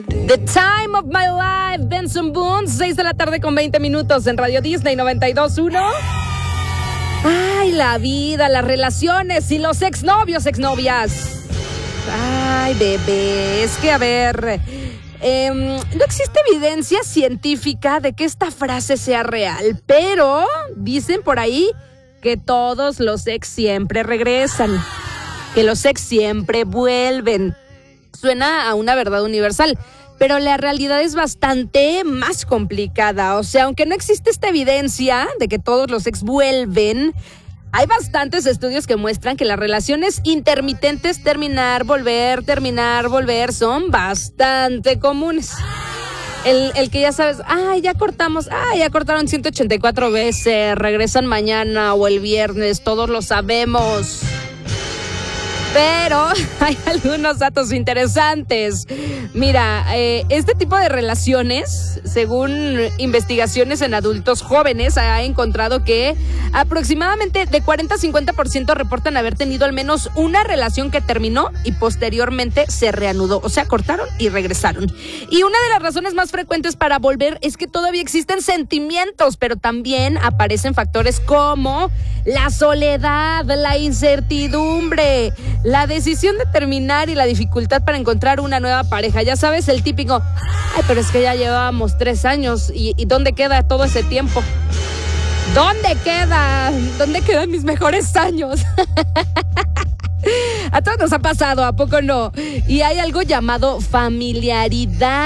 The Time of My Life, Benson Boone, 6 de la tarde con 20 minutos en Radio Disney 92.1. Ay, la vida, las relaciones y los exnovios, exnovias. Ay, bebé, es que a ver, no existe evidencia científica de que esta frase sea real, pero dicen por ahí que todos los ex siempre regresan, que los ex siempre vuelven. Suena a una verdad universal, pero la realidad es bastante más complicada. O sea, aunque no existe esta evidencia de que todos los ex vuelven, hay bastantes estudios que muestran que las relaciones intermitentes, terminar, volver, son bastante comunes. El que ya sabes, ya cortaron 184 veces, regresan mañana o el viernes, todos lo sabemos. Pero hay algunos datos interesantes. Mira, este tipo de relaciones, según investigaciones en adultos jóvenes, ha encontrado que aproximadamente de 40 a 50% reportan haber tenido al menos una relación que terminó y posteriormente se reanudó. O sea, cortaron y regresaron. Y una de las razones más frecuentes para volver es que todavía existen sentimientos, pero también aparecen factores como la soledad, la incertidumbre, la decisión de terminar y la dificultad para encontrar una nueva pareja. Ya sabes, el típico, pero es que ya llevábamos 3 años y ¿dónde queda todo ese tiempo? ¿Dónde quedan mis mejores años? A todos nos ha pasado, ¿a poco no? Y hay algo llamado familiaridad.